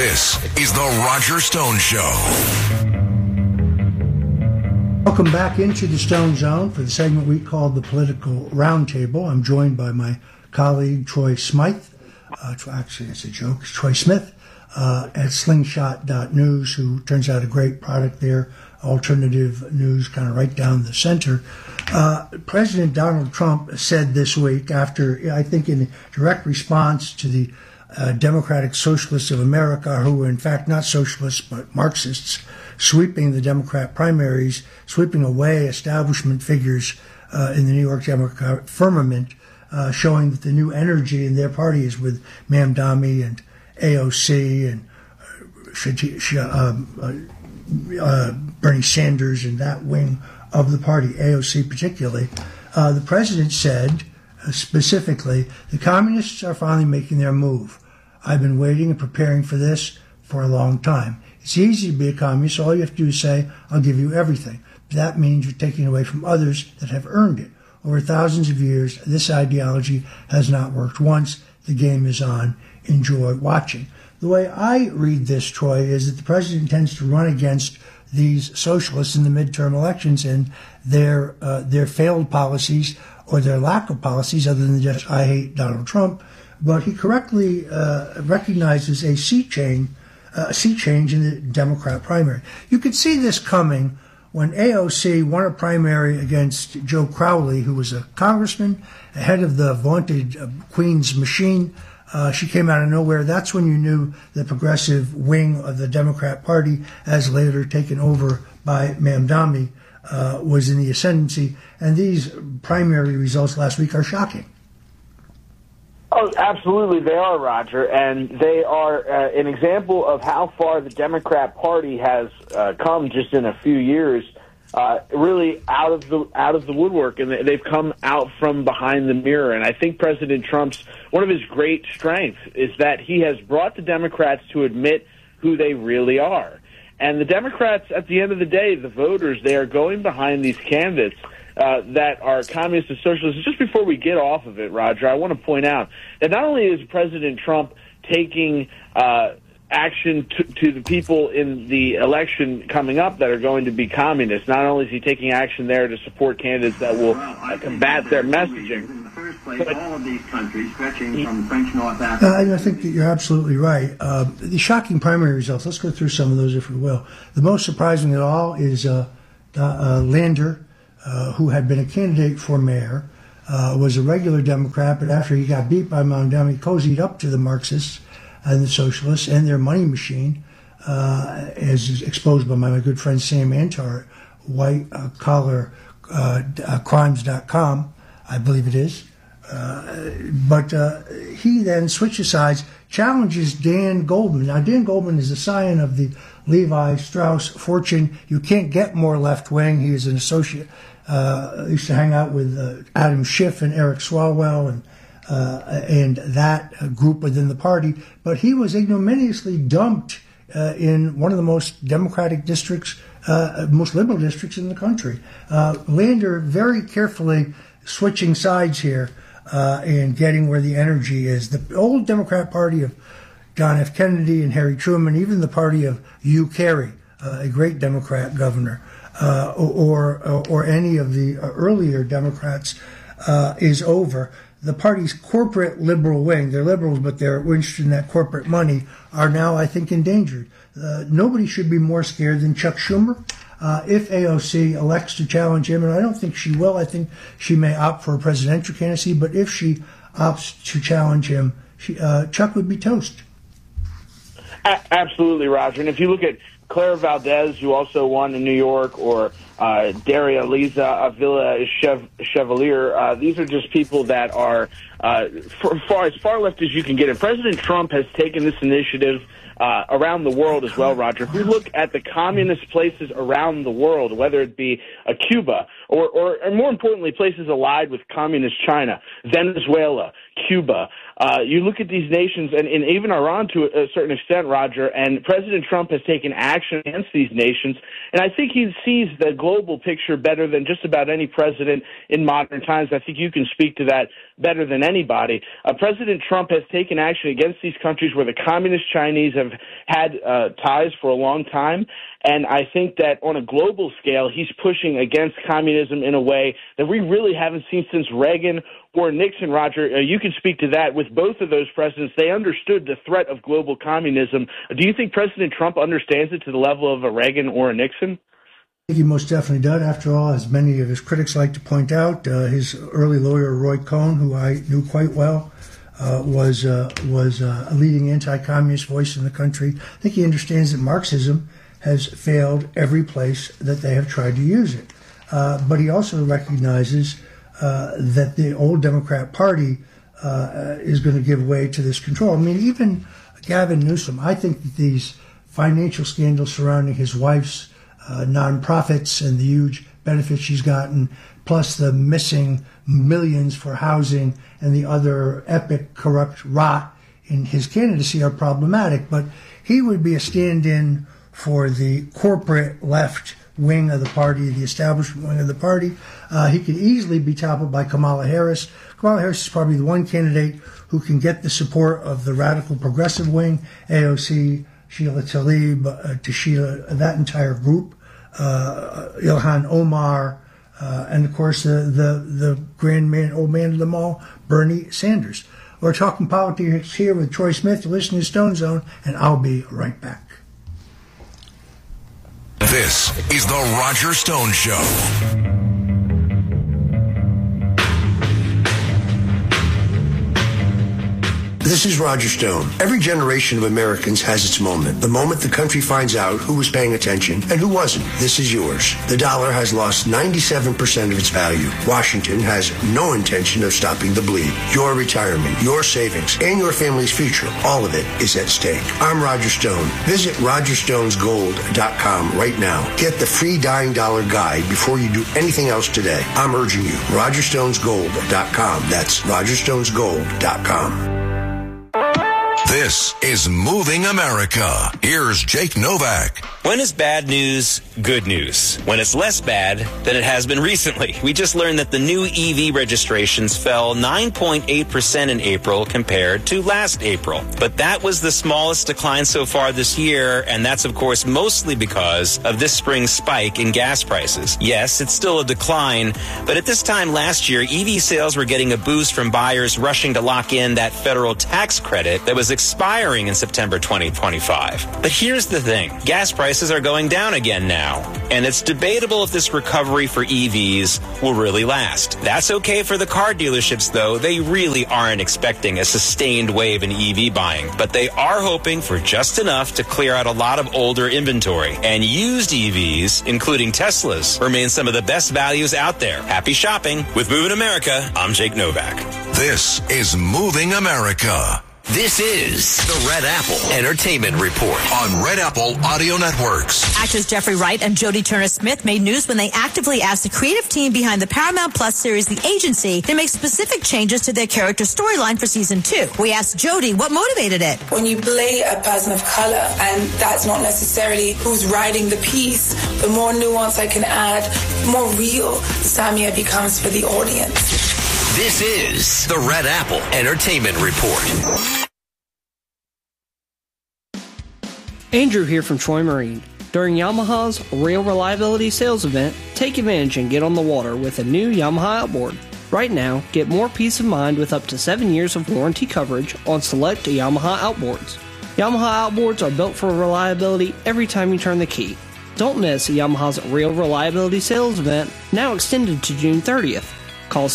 This is The Roger Stone Show. Welcome back into the Stone Zone for the segment we call the Political Roundtable. I'm joined by my colleague, Troy Smythe. Actually, it's a joke. It's Troy Smith at slingshot.news, who turns out a great product there, alternative news, kind of right down the center. President Donald Trump said this week, after, I think in direct response to the Democratic Socialists of America, who were in fact not socialists but Marxists, sweeping the Democrat primaries, sweeping away establishment figures in the New York Democrat firmament, showing that the new energy in their party is with Mamdani and AOC and Bernie Sanders and that wing of the party, AOC particularly. The president said specifically, the communists are finally making their move. I've been waiting and preparing for this for a long time. It's easy to be a communist. All you have to do is say, I'll give you everything. But that means you're taking away from others that have earned it. Over thousands of years, this ideology has not worked once. The game is on. Enjoy watching. The way I read this, Troy, is that the president intends to run against these socialists in the midterm elections and their failed policies or their lack of policies, other than just I hate Donald Trump. But he correctly recognizes a sea change in the Democrat primary. You could see this coming when AOC won a primary against Joe Crowley, who was a congressman, head of the vaunted Queen's machine. She came out of nowhere. That's when you knew the progressive wing of the Democrat Party, as later taken over by Mamdani, was in the ascendancy. And these primary results last week are shocking. Oh, absolutely, they are, Roger, and they are an example of how far the Democrat Party has come just in a few years, really out of the woodwork, and they've come out from behind the mirror. And I think President Trump's one of his great strengths is that he has brought the Democrats to admit who they really are. And the Democrats, at the end of the day, the voters, they are going behind these candidates that are communists and socialists. Just before we get off of it, Roger, I want to point out that not only is President Trump taking action to the people in the election coming up that are going to be communists, not only is he taking action there to support candidates that will combat their messaging. In the first place, all of these countries stretching from French North Africa. I think that you're absolutely right. The shocking primary results, let's go through some of those if we will. The most surprising of all is Lander, who had been a candidate for mayor, was a regular Democrat, but after he got beat by Mamdani, cozied up to the Marxists and the socialists and their money machine, as exposed by my good friend Sam Antar, whitecollarcrimes.com, I believe it is. But he then switches sides, challenges Dan Goldman. Now, Dan Goldman is a scion of the Levi Strauss fortune. You can't get more left-wing. He is an associate. Used to hang out with Adam Schiff and Eric Swalwell and that group within the party. But he was ignominiously dumped in one of the most democratic districts, most liberal districts in the country. Lander very carefully switching sides here and getting where the energy is. The old Democrat Party of John F. Kennedy and Harry Truman, even the party of Hugh Carey, a great Democrat governor, or any of the earlier Democrats, is over. The party's corporate liberal wing, they're liberals, but they're interested in that corporate money, are now, I think, endangered. Nobody should be more scared than Chuck Schumer. If AOC elects to challenge him, and I don't think she will, I think she may opt for a presidential candidacy, but if she opts to challenge him, Chuck would be toast. Absolutely, Roger. And if you look at Claire Valdez, who also won in New York, or Daria Liza Avila Chevalier, these are just people that are as far left as you can get. And President Trump has taken this initiative around the world as well, Roger. If we look at the communist places around the world, whether it be Cuba or more importantly, places allied with communist China, Venezuela, Cuba, You look at these nations, and even Iran to a certain extent, Roger, and President Trump has taken action against these nations, and I think he sees the global picture better than just about any president in modern times. I think you can speak to that better than anybody. President Trump has taken action against these countries where the communist Chinese have had ties for a long time, and I think that on a global scale, he's pushing against communism in a way that we really haven't seen since Reagan or Nixon. Roger, you can speak to that. With both of those presidents, they understood the threat of global communism. Do you think President Trump understands it to the level of a Reagan or a Nixon? I think he most definitely does. After all, as many of his critics like to point out, his early lawyer, Roy Cohn, who I knew quite well, was a leading anti-communist voice in the country. I think he understands that Marxism has failed every place that they have tried to use it. But he also recognizes that the old Democrat Party is going to give way to this control. I mean, even Gavin Newsom, I think that these financial scandals surrounding his wife's nonprofits and the huge benefits she's gotten, plus the missing millions for housing and the other epic corrupt rot in his candidacy are problematic. But he would be a stand-in for the corporate left wing of the party, the establishment wing of the party. He could easily be toppled by Kamala Harris. Kamala Harris is probably the one candidate who can get the support of the radical progressive wing, AOC, Sheila Tlaib, Tashila, that entire group, Ilhan Omar, and of course the grand man, old man of them all, Bernie Sanders. We're talking politics here with Troy Smith. You're listening to Stone Zone, and I'll be right back. This is the Roger Stone Show. This is Roger Stone. Every generation of Americans has its moment. The moment the country finds out who was paying attention and who wasn't. This is yours. The dollar has lost 97% of its value. Washington has no intention of stopping the bleed. Your retirement, your savings, and your family's future, all of it is at stake. I'm Roger Stone. Visit RogerStonesGold.com right now. Get the free Dying Dollar Guide before you do anything else today. I'm urging you. RogerStonesGold.com. That's RogerStonesGold.com. This is Moving America. Here's Jake Novak. When is bad news good news? When it's less bad than it has been recently. We just learned that the new EV registrations fell 9.8% in April compared to last April. But that was the smallest decline so far this year, and that's, of course, mostly because of this spring's spike in gas prices. Yes, it's still a decline, but at this time last year, EV sales were getting a boost from buyers rushing to lock in that federal tax credit that was expiring in September 2025. But here's the thing. Gas prices are going down again now, and it's debatable if this recovery for EVs will really last. That's okay for the car dealerships, though. They really aren't expecting a sustained wave in EV buying, but they are hoping for just enough to clear out a lot of older inventory. And used EVs, including Teslas, remain some of the best values out there. Happy shopping. With Moving America, I'm Jake Novak. This is Moving America. This is the Red Apple Entertainment Report on Red Apple Audio Networks. Actors Jeffrey Wright and Jodie Turner-Smith made news when they actively asked the creative team behind the Paramount Plus series The Agency to make specific changes to their character storyline for season 2. We asked Jodie what motivated it. When you play a person of color, and that's not necessarily who's writing the piece, the more nuance I can add, the more real Samia becomes for the audience. This is the Red Apple Entertainment Report. Andrew here from Troy Marine. During Yamaha's Real Reliability Sales Event, take advantage and get on the water with a new Yamaha outboard. Right now, get more peace of mind with up to 7 years of warranty coverage on select Yamaha outboards. Yamaha outboards are built for reliability every time you turn the key. Don't miss Yamaha's Real Reliability Sales Event, now extended to June 30th. Call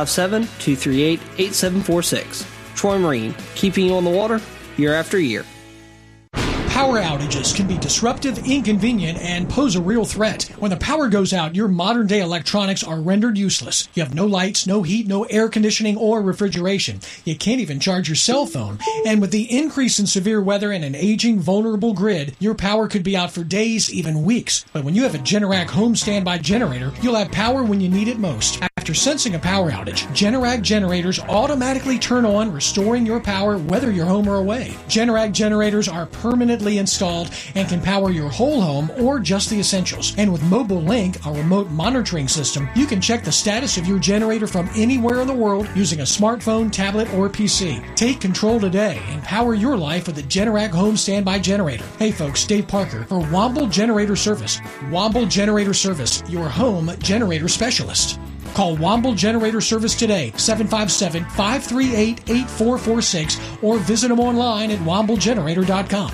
757-238-8746. Troy Marine, keeping you on the water year after year. Power outages can be disruptive, inconvenient, and pose a real threat. When the power goes out, your modern-day electronics are rendered useless. You have no lights, no heat, no air conditioning, or refrigeration. You can't even charge your cell phone. And with the increase in severe weather and an aging, vulnerable grid, your power could be out for days, even weeks. But when you have a Generac home standby generator, you'll have power when you need it most. After After sensing a power outage, Generac generators automatically turn on, restoring your power whether you're home or away. Generac generators are permanently installed and can power your whole home or just the essentials. And with Mobile Link, a remote monitoring system, you can check the status of your generator from anywhere in the world using a smartphone, tablet, or PC. Take control today and power your life with the Generac Home Standby Generator. Hey folks, Dave Parker for Womble Generator Service. Womble Generator Service, your home generator specialist. Call Womble Generator Service today, 757-538-8446, or visit them online at womblegenerator.com.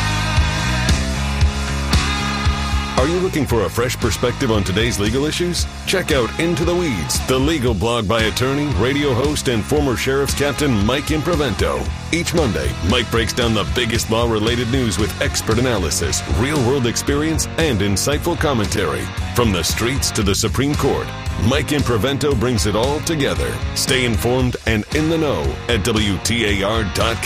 Are you looking for a fresh perspective on today's legal issues? Check out Into the Weeds, the legal blog by attorney, radio host, and former Sheriff's Captain Mike Improvento. Each Monday, Mike breaks down the biggest law-related news with expert analysis, real-world experience, and insightful commentary. From the streets to the Supreme Court, Mike Improvento brings it all together. Stay informed and in the know at WTAR.com.